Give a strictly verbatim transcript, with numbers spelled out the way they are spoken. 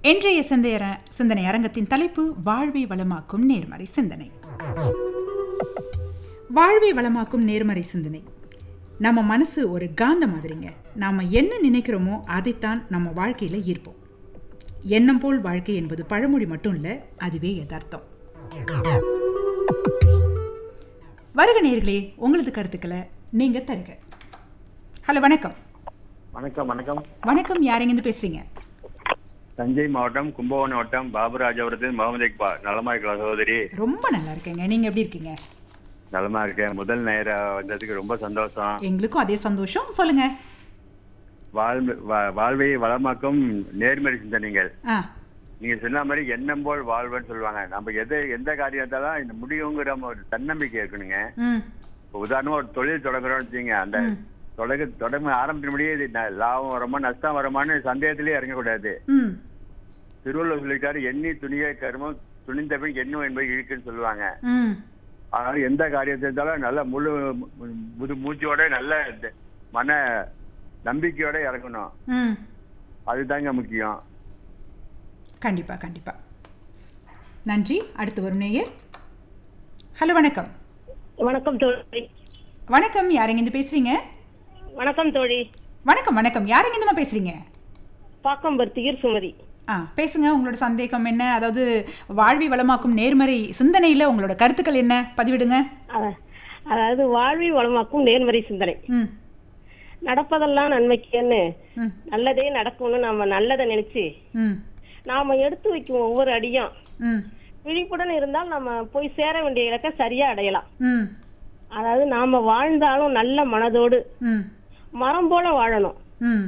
இன்றைய சிந்தைய சிந்தனை அரங்கத்தின் தலைப்பு வாழ்வை வளமாக்கும் நேர்மறை சிந்தனை. வாழ்வை வளமாக்கும் நேர்மறை சிந்தனை. நம்ம மனசு ஒரு காந்த மாதிரிங்க. நாம என்ன நினைக்கிறோமோ அதைத்தான் நம்ம வாழ்க்கையில ஈர்ப்போம். எண்ணம் போல் வாழ்க்கை என்பது பழமொழி மட்டும் இல்ல, அதுவே யதார்த்தம். வருக நேயர்களே, உங்களது கருத்துக்களை நீங்க தருங்க. ஹலோ, வணக்கம். வணக்கம். வணக்கம் வணக்கம். யார் எங்கிருந்து பேசுறீங்க? தஞ்சை மாவட்டம் கும்பகோணம் வட்டம் பாபுராஜபுரத்தில் முகமது இக்பால். நலமா இருக்கலாம் சகோதரி? ரொம்ப நல்லா இருக்கேங்க. நீங்க எப்படி இருக்கீங்க? நலமா இருக்கேன். முதல் நேர வந்ததுக்கு ரொம்ப சந்தோஷம். எங்களுக்கும் அதே சந்தோஷம். சொல்லுங்க. வாழ்வு வா- வாழ்வை வளமாக்கும் நேர்மறை சிந்தனைகள். ஆ, நீங்க சொன்ன மாதிரி எண்ணம் போல் வாழ்வுன்னு சொல்லுவாங்க. நம்ம எதை எந்த காரியம் இருந்தாலும் இந்த முடிவுங்கிற ஒரு தன்னம்பிக்கை இருக்கணுங்க. ம், இப்ப உதாரணமா ஒரு தொழில் தொடங்குறோம்னு வச்சுங்க, அந்த தொடங்க தொடங்க ஆரம்பிக்க முடியாது, லாபம் வரமா நஷ்டம் வரமான்னு சந்தேகத்திலேயே இறங்கக்கூடாது. ம், திருவள்ளுவர் சொல்லிட்டாரு, எண்ணி துணிய கருமம் துணிந்தவன் எண்ணும் என்பது இழுக்குன்னு சொல்லுவாங்க. ம். அதனால எந்த காரியத்தை இருந்தாலும் நல்ல முழு முது மூச்சோட நல்ல த- மன நம்பிக்கையோட இறங்கணும். ம். அதுதாங்க முக்கியம். கண்டிப்பா கண்டிப்பா. நன்றி. அடுத்து வரும் நேயர். ஹலோ, வணக்கம். வணக்கம் தோழி. வணக்கம். யார் எங்கிருந்து பேசுறீங்க? வணக்கம் தோழி. வணக்கம் வணக்கம். யார் எங்கிருந்து பேசுறீங்க? பாக்கம்பருத்தியூர் சுமதி. ஆ, பேசுங்க. உங்களோட சந்தேகம் என்ன? அதாவது வாழ்வை வளமாக்கும் நேர்மறை சிந்தனையில உங்களோட கருத்துக்கள் என்ன? பதிவிடுங்க. அத- அதாவது வாழ்வை வளமாக்கும் நேர்மறை சிந்தனை. ம், நடப்பதெல்லாம் நன்மைக்குன்னு, ம், நல்லதே நடக்கும்னு நம்ம நல்லதை நினைச்சு ம், நாம எடுத்து வைக்கும் ஒவ்வொரு அடியும் ம், விழிப்புடன் இருந்தால் நம்ம போய் சேர வேண்டிய இலக்கை சரியா அடையலாம். ம், அதாவது நாம வாழ்ந்தாலும் நல்ல மனதோடு ம், மரம் போல வாழணும். ம்.